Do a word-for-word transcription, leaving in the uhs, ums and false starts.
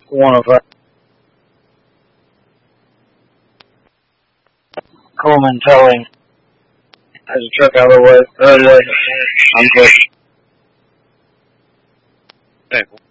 one of us. Coleman, tell him. There's a truck out of the way. Oh, yeah. I'm good. Okay.